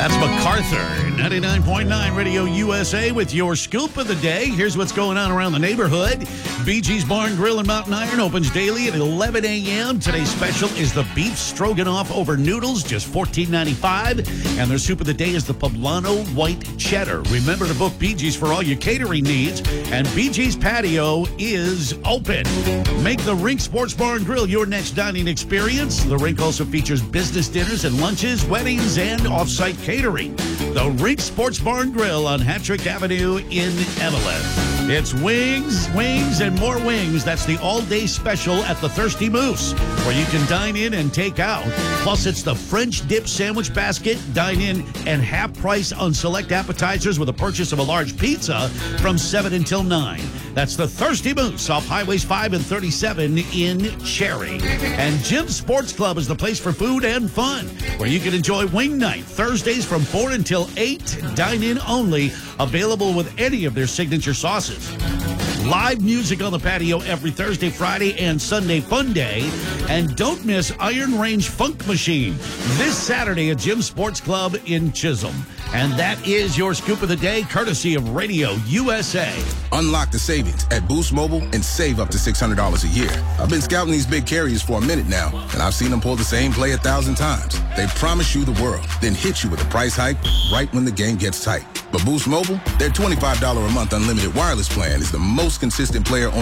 That's MacArthur, 99.9 Radio USA with your scoop of the day. Here's what's going on around the neighborhood. BG's Barn Grill in Mountain Iron opens daily at 11 a.m. Today's special is the beef stroganoff over noodles, just $14.95. And their soup of the day is the poblano white cheddar. Remember to book BG's for all your catering needs. And BG's patio is open. Make the Rink Sports Barn Grill your next dining experience. The Rink also features business dinners and lunches, weddings, and off-site catering. The Rink Sports Barn Grill on Hattrick Avenue in Evelyn. It's wings, and more wings. That's the all-day special at the Thirsty Moose, where you can dine in and take out. Plus, it's the French dip sandwich basket, dine in, and half price on select appetizers with a purchase of a large pizza from 7 until 9. That's the Thirsty Moose off Highways 5 and 37 in Cherry. And Jim's Sports Club is the place for food and fun, where you can enjoy wing night Thursdays from 4 until 8. Dine in only, available with any of their signature sauces. Live music on the patio every Thursday, Friday, and Sunday Fun Day. And don't miss Iron Range Funk Machine this Saturday at Jim's Sports Club in Chisholm. And that is your scoop of the day, courtesy of Radio USA. Unlock the savings at Boost Mobile and save up to $600 a year. I've been scouting these big carriers for a minute now, and I've seen them pull the same play 1,000 times. They promise you the world, then hit you with a price hike right when the game gets tight. But Boost Mobile, their $25 a month unlimited wireless plan is the most consistent player on